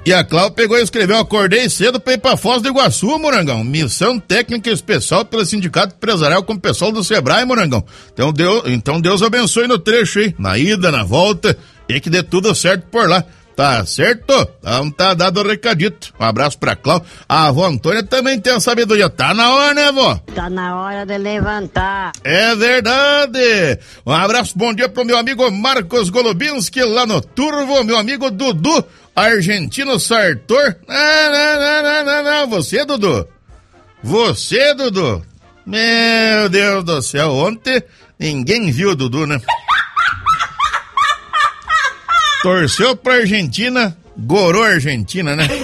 E a Cláudia pegou e escreveu: acordei cedo pra ir pra Foz do Iguaçu, Morangão. Missão técnica especial pelo Sindicato Empresarial com o pessoal do Sebrae, Morangão. Então Deus abençoe no trecho, hein? Na ida, na volta, e que dê tudo certo por lá. Tá certo? Então tá dado o recadito. Um abraço pra Cláudia. A avó Antônia também tem a sabedoria. Tá na hora, né, vó? Tá na hora de levantar. É verdade. Um abraço, bom dia pro meu amigo Marcos Golubinski lá no Turvo, meu amigo Dudu, argentino Sartor. Não. Você, Dudu. Meu Deus do céu, ontem ninguém viu o Dudu, né? Torceu pra Argentina, gorou a Argentina, né?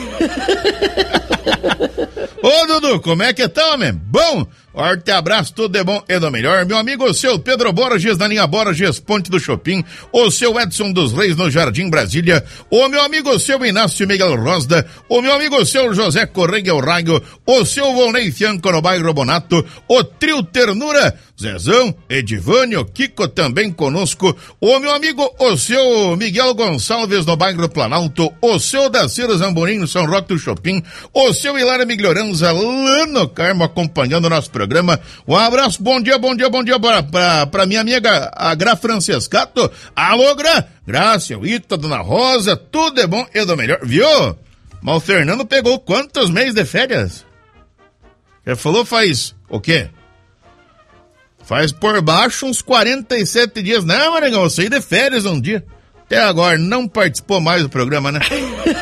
Ô, Dudu, como é que tá, homem? Bom, forte abraço, tudo de bom e do melhor. Meu amigo, o seu Pedro Borges, na linha Borges, Ponte do Chopin. O seu Edson dos Reis, no Jardim Brasília. O meu amigo, o seu Inácio Miguel Rosda. O meu amigo, o seu José Correia o Raio. O seu Volney Fianco, no bairro Bonato. O trio Ternura, Zezão, Edivânio, Kiko também conosco. O meu amigo, o seu Miguel Gonçalves, no bairro Planalto. O seu Daciro Zambonim, no São Roque do Chopin. O seu Hilário Miglioranza, lá no Carmo, acompanhando o nosso programa. Um abraço, bom dia pra minha amiga, a Gra Francescato. Alô, Gra! Graça, Ita, Dona Rosa, tudo é bom e do melhor, viu? Mas o Fernando pegou quantos meses de férias? Ele falou faz o quê? Faz por baixo uns 47 dias. Não, Marangão, eu saí de férias um dia. Até agora não participou mais do programa, né?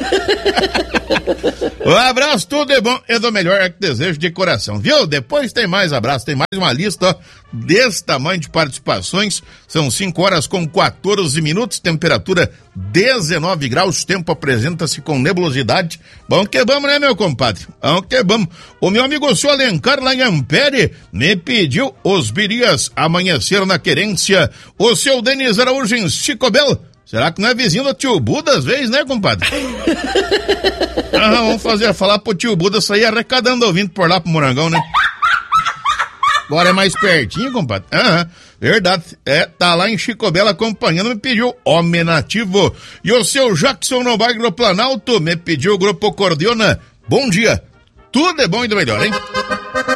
Um abraço, tudo é bom e do melhor é que desejo de coração, viu? Depois tem mais abraço, tem mais uma lista, ó, desse tamanho de participações. São 5h14, temperatura 19 graus, tempo apresenta-se com nebulosidade. Bom que vamos, né, meu compadre? Bom que vamos. O meu amigo, o senhor Alencar, lá em Ampere, me pediu os birias amanhecer na querência. O seu Denis Araújo em Chicobel. Será que não é vizinho do tio Buda às vezes, né, compadre? Vamos falar pro tio Buda sair arrecadando ouvindo por lá pro Morangão, né? Agora é mais pertinho, compadre. Verdade. Tá lá em Chicobela acompanhando, me pediu Homem Nativo. E o seu Jackson no bairro Planalto me pediu o Grupo Cordiona. Bom dia. Tudo é bom e do melhor, hein?